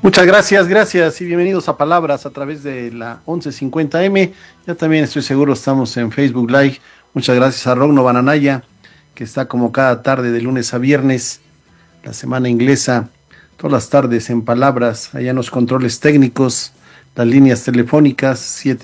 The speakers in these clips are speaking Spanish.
Muchas gracias, gracias y bienvenidos a Palabras a través de la 1150M. Ya también estoy seguro estamos en Facebook Live. Muchas gracias a Rogno Bananaya, que está como cada tarde de lunes a viernes, la semana inglesa, todas las tardes en Palabras, allá en los controles técnicos, las líneas telefónicas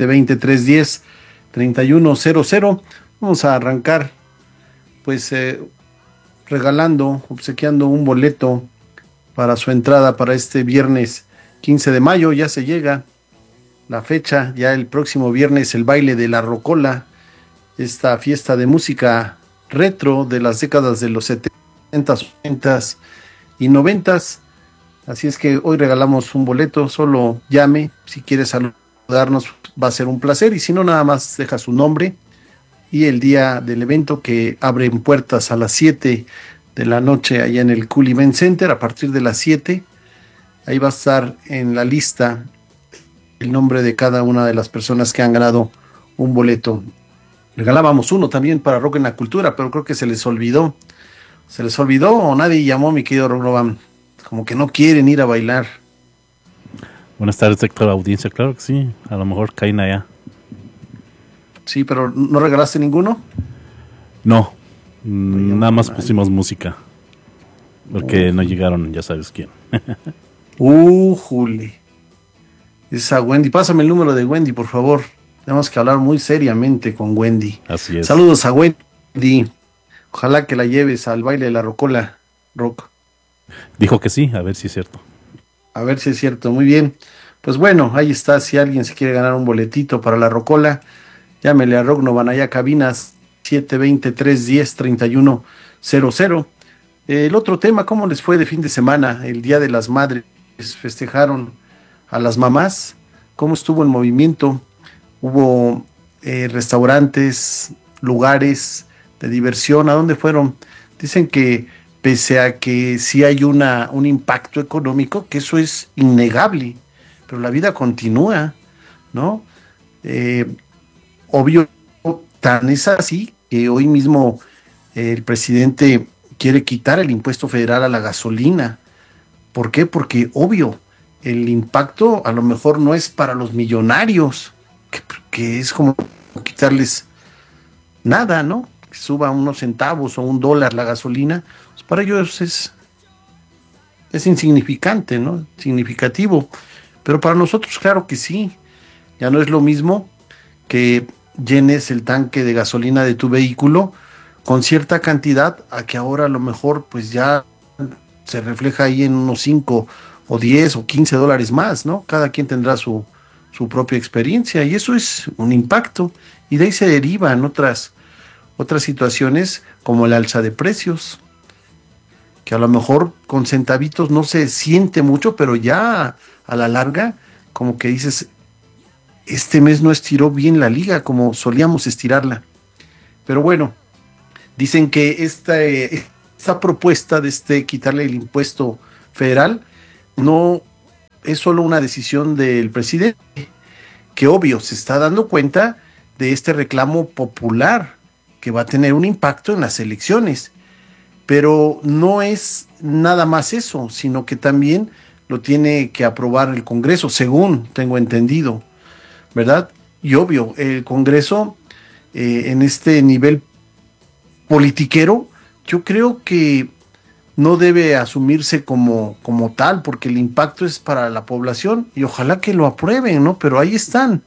720-310-3100. Vamos a arrancar pues regalando, obsequiando un boleto para su entrada para este viernes 15 de mayo. Ya se llega la fecha, ya el próximo viernes el baile de la Rocola, esta fiesta de música retro de las décadas de los 70, 80 y 90. Así es que hoy regalamos un boleto, solo llame, si quiere saludarnos va a ser un placer y si no nada más deja su nombre y el día del evento que abren puertas a las 7 de la noche allá en el Cool Event Center. A partir de las 7 ahí va a estar en la lista el nombre de cada una de las personas que han ganado un boleto. Regalábamos uno también para Rock en la Cultura, pero creo que se les olvidó o nadie llamó, mi querido Rock. Como que no quieren ir a bailar. Buenas tardes, Héctor, audiencia. Claro que sí, a lo mejor caen allá. Sí, pero ¿no regalaste ninguno? No, nada más pusimos música. Porque no llegaron, ya sabes quién. Juli. Esa Wendy. Pásame el número de Wendy, por favor. Tenemos que hablar muy seriamente con Wendy. Así es. Saludos a Wendy. Ojalá que la lleves al baile de la Rocola, Rock. Dijo que sí, a ver si es cierto. A ver si es cierto, muy bien. Pues bueno, ahí está, si alguien se quiere ganar un boletito para la Rocola, llámele a Rock Novanaya Cabinas 720-310-3100. El otro tema, ¿cómo les fue de fin de semana? El Día de las Madres, festejaron a las mamás. ¿Cómo estuvo el movimiento? Hubo restaurantes, lugares de diversión. ¿A dónde fueron? Dicen que pese a que sí hay un impacto económico, que eso es innegable, pero la vida continúa, ¿no? Obvio, tan es así que hoy mismo el presidente quiere quitar el impuesto federal a la gasolina. ¿Por qué? Porque obvio, el impacto a lo mejor no es para los millonarios, que es como quitarles nada, ¿no? Que suba unos centavos o $1 la gasolina, pues para ellos es insignificante, ¿no? Significativo. Pero para nosotros, claro que sí. Ya no es lo mismo que llenes el tanque de gasolina de tu vehículo con cierta cantidad a que ahora a lo mejor pues ya se refleja ahí en unos 5 o 10 o $15 más, ¿no? Cada quien tendrá su propia experiencia y eso es un impacto y de ahí se derivan otras situaciones como el alza de precios, que a lo mejor con centavitos no se siente mucho, pero ya a la larga como que dices, este mes no estiró bien la liga como solíamos estirarla. Pero bueno, dicen que esta propuesta de quitarle el impuesto federal no es solo una decisión del presidente, que obvio se está dando cuenta de este reclamo popular que va a tener un impacto en las elecciones, pero no es nada más eso, sino que también lo tiene que aprobar el Congreso, según tengo entendido, ¿verdad? Y obvio, el Congreso en este nivel politiquero, yo creo que no debe asumirse como tal, porque el impacto es para la población y ojalá que lo aprueben, ¿no? Pero ahí están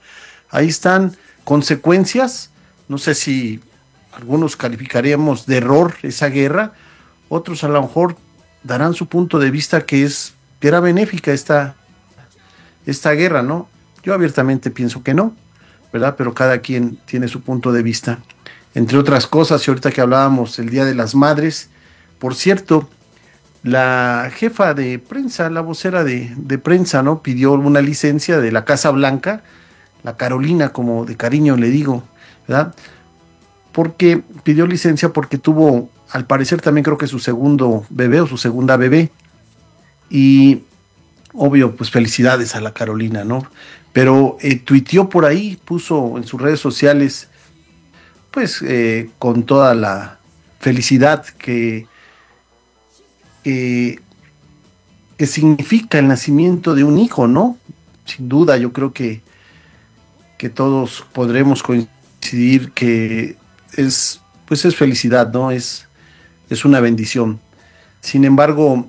consecuencias. No sé si algunos calificaríamos de error esa guerra, otros a lo mejor darán su punto de vista que era benéfica esta guerra, ¿no? Yo abiertamente pienso que no, ¿verdad? Pero cada quien tiene su punto de vista. Entre otras cosas, y ahorita que hablábamos el Día de las Madres, por cierto, la jefa de prensa, la vocera de prensa, ¿no? Pidió una licencia de la Casa Blanca, la Carolina, como de cariño le digo, ¿verdad? Porque pidió licencia porque tuvo, al parecer también creo que su segundo bebé o su segunda bebé, y obvio, pues felicidades a la Carolina, ¿no? Pero tuiteó por ahí, puso en sus redes sociales, pues con toda la felicidad que que significa el nacimiento de un hijo, ¿no? Sin duda, yo creo que todos podremos coincidir que pues es felicidad, ¿no? Es una bendición. Sin embargo,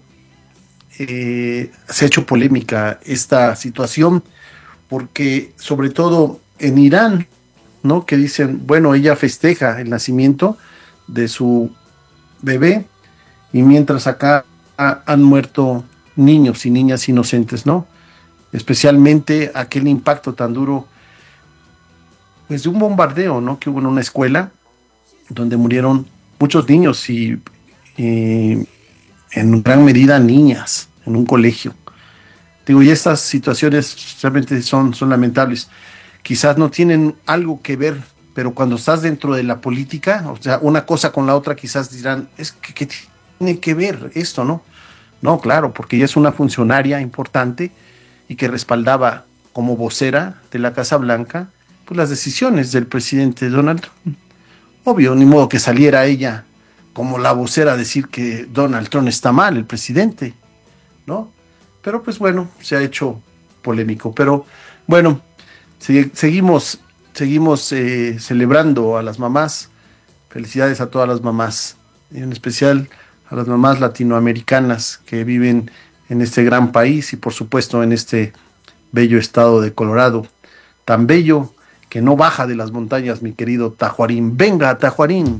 se ha hecho polémica esta situación porque sobre todo en Irán, ¿no? Que dicen, bueno, ella festeja el nacimiento de su bebé y mientras acá han muerto niños y niñas inocentes, ¿no? Especialmente aquel impacto tan duro, pues de un bombardeo, ¿no? Que hubo en una escuela donde murieron muchos niños y en gran medida niñas en un colegio. Digo, y estas situaciones realmente son lamentables. Quizás no tienen algo que ver, pero cuando estás dentro de la política, o sea, una cosa con la otra, quizás dirán, es que ¿qué tiene que ver esto, no? No, claro, porque ella es una funcionaria importante y que respaldaba como vocera de la Casa Blanca, pues las decisiones del presidente Donald Trump. Obvio, ni modo que saliera ella como la vocera a decir que Donald Trump está mal, el presidente, ¿no? Pero pues bueno, se ha hecho polémico. Pero bueno, seguimos celebrando a las mamás. Felicidades a todas las mamás, y en especial a las mamás latinoamericanas que viven en este gran país y por supuesto en este bello estado de Colorado, tan bello que no baja de las montañas, mi querido Tajuarín. Venga, Tajuarín.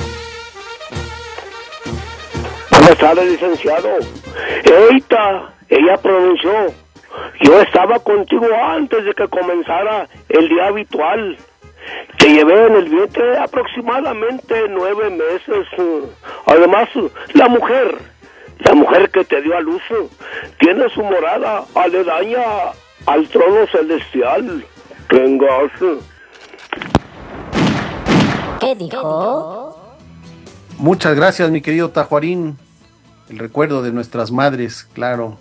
Buenas tardes, licenciado. Eita, ella pronunció. Yo estaba contigo antes de que comenzara el día habitual. Te llevé en el vientre aproximadamente 9 meses. Además, la mujer que te dio a luz, tiene su morada aledaña al trono celestial. Tengas. ¿Qué dijo? Muchas gracias, mi querido Tajuarín. El recuerdo de nuestras madres, claro.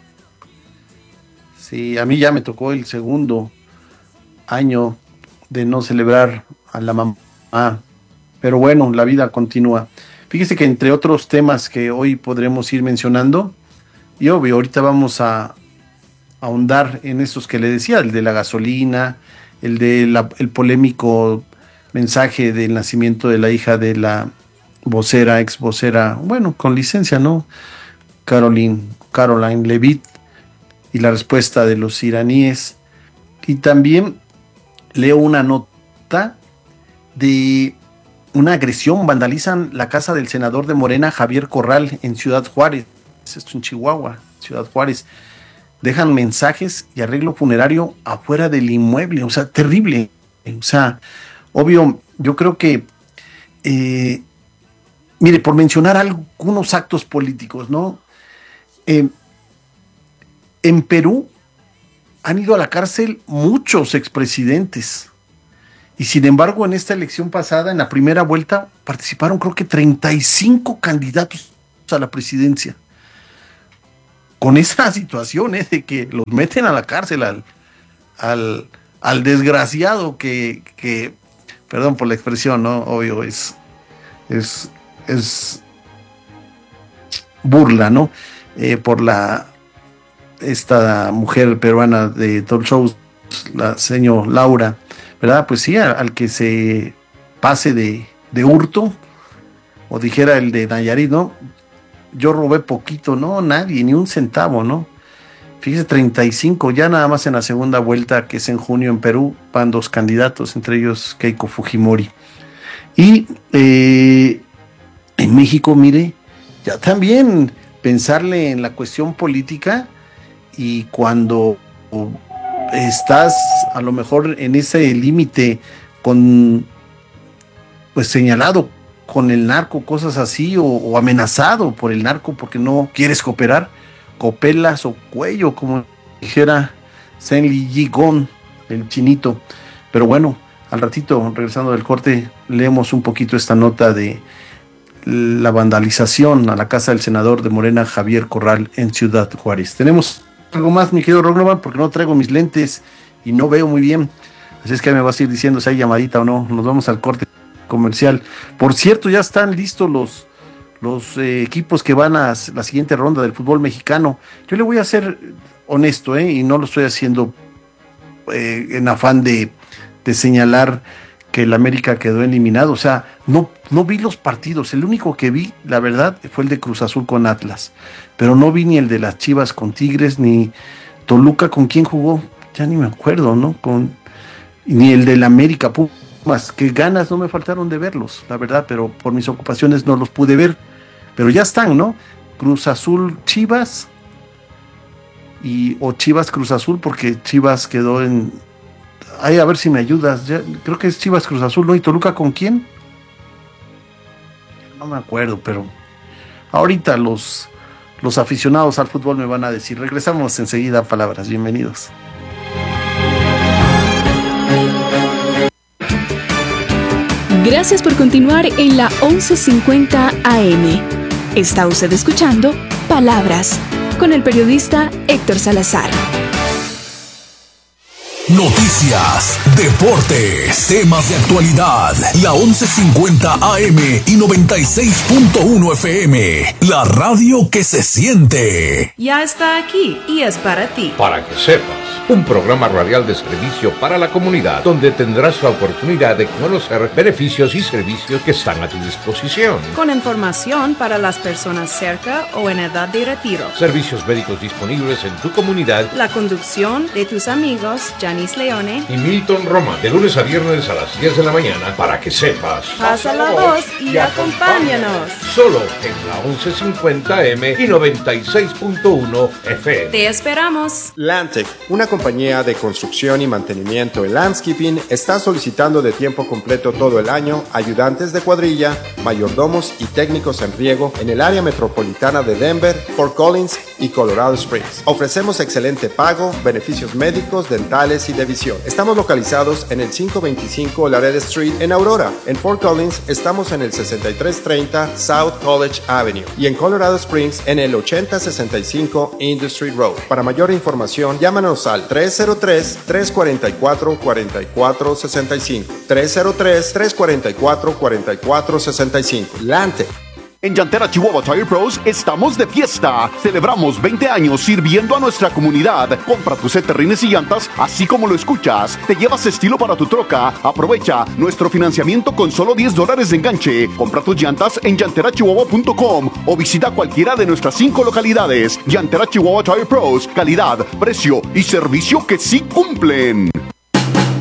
Sí, a mí ya me tocó el segundo año de no celebrar a la mamá, pero bueno, la vida continúa. Fíjese que entre otros temas que hoy podremos ir mencionando, y obvio, ahorita vamos a ahondar en estos que le decía, el de la gasolina, el polémico mensaje del nacimiento de la hija de la vocera, ex vocera, bueno, con licencia, ¿no? Caroline Levitt, y la respuesta de los iraníes. Y también leo una nota de una agresión, vandalizan la casa del senador de Morena, Javier Corral, en Ciudad Juárez, esto en Chihuahua, Ciudad Juárez. Dejan mensajes y arreglo funerario afuera del inmueble, o sea, terrible. O sea, obvio, yo creo que, mire, por mencionar algunos actos políticos, ¿no? En Perú han ido a la cárcel muchos expresidentes. Y sin embargo, en esta elección pasada, en la primera vuelta, participaron creo que 35 candidatos a la presidencia. Con esa situación de que los meten a la cárcel al desgraciado que, perdón por la expresión, ¿no? Obvio, es burla, ¿no? Por esta mujer peruana de talk shows, la señora Laura, ¿verdad? Pues sí, al que se pase de hurto, o dijera el de Nayarit, ¿no? Yo robé poquito, no, nadie, ni un centavo, ¿no? Fíjese, 35, ya nada más en la segunda vuelta, que es en junio en Perú, van 2 candidatos, entre ellos Keiko Fujimori. Y en México, mire, ya también pensarle en la cuestión política, y cuando estás a lo mejor en ese límite con, pues señalado con el narco, cosas así, o amenazado por el narco porque no quieres cooperar, copelas o cuello, como dijera Zenli Yigón, el chinito. Pero bueno, al ratito, regresando del corte, leemos un poquito esta nota de la vandalización a la casa del senador de Morena, Javier Corral, en Ciudad Juárez. Tenemos algo más, mi querido Rognovan, porque no traigo mis lentes y no veo muy bien. Así es que me vas a ir diciendo si hay llamadita o no. Nos vamos al corte comercial. Por cierto, ya están listos los equipos que van a la siguiente ronda del fútbol mexicano. Yo le voy a ser honesto, y no lo estoy haciendo en afán de señalar que el América quedó eliminado. O sea, no vi los partidos. El único que vi, la verdad, fue el de Cruz Azul con Atlas. Pero no vi ni el de las Chivas con Tigres, ni Toluca con quién jugó. Ya ni me acuerdo, ¿no? Ni el del América Pumas. Que ganas no me faltaron de verlos, la verdad, pero por mis ocupaciones no los pude ver. Pero ya están, ¿no? Cruz Azul Chivas o Chivas Cruz Azul, porque Chivas quedó en... Ay, a ver si me ayudas. Ya, creo que es Chivas Cruz Azul, ¿no? ¿Y Toluca con quién? No me acuerdo, pero ahorita los aficionados al fútbol me van a decir. Regresamos enseguida a Palabras. Bienvenidos. Gracias por continuar en la 1150 AM. Está usted escuchando Palabras con el periodista Héctor Salazar. Noticias, deportes, temas de actualidad. La 1150 AM y 96.1 FM. La radio que se siente. Ya está aquí y es para ti. Para que sepas, un programa radial de servicio para la comunidad, donde tendrás la oportunidad de conocer beneficios y servicios que están a tu disposición. Con información para las personas cerca o en edad de retiro. Servicios médicos disponibles en tu comunidad. La conducción de tus amigos Janice Leone y Milton Roma, de lunes a viernes a las 10 de la mañana, para que sepas. Pasa la voz y acompáñanos. Solo en la 1150M y 96.1 FM. Te esperamos. Landtech, una compañía de construcción y mantenimiento en landscaping, está solicitando de tiempo completo todo el año ayudantes de cuadrilla, mayordomos y técnicos en riego en el área metropolitana de Denver, Fort Collins y Colorado Springs. Ofrecemos excelente pago, beneficios médicos, dentales y de visión. Estamos localizados en el 525 Laredo Street en Aurora. En Fort Collins estamos en el 6330 South College Avenue y en Colorado Springs en el 8065 Industry Road. Para mayor información, llámanos al 303-344-4465. 303-344-4465. Lante. En Llantera Chihuahua Tire Pros estamos de fiesta. Celebramos 20 años sirviendo a nuestra comunidad. Compra tus set terrines y llantas así como lo escuchas. Te llevas estilo para tu troca. Aprovecha nuestro financiamiento con solo $10 de enganche. Compra tus llantas en llanterachihuahua.com o visita cualquiera de nuestras 5 localidades. Llantera Chihuahua Tire Pros. Calidad, precio y servicio que sí cumplen.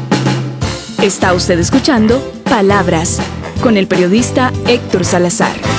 Está usted escuchando Palabras con el periodista Héctor Salazar.